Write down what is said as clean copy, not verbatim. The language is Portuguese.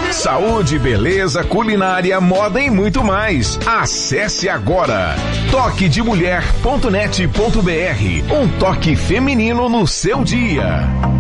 Saúde, beleza, culinária, moda e muito mais. Acesse agora toquedemulher.net.br. Um toque feminino no seu dia.